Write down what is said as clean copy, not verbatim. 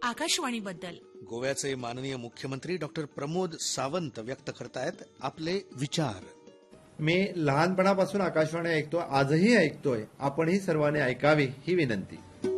आकाशवाणीबद्दल. गोव्याचे माननीय मुख्यमंत्री डॉक्टर प्रमोद सावंत व्यक्त करतायत आपले विचार. मी लहानपणापासून आकाशवाणी ऐकतो, आजही ऐकतोय. आपणही सर्वांनी ऐकावी ही विनंती.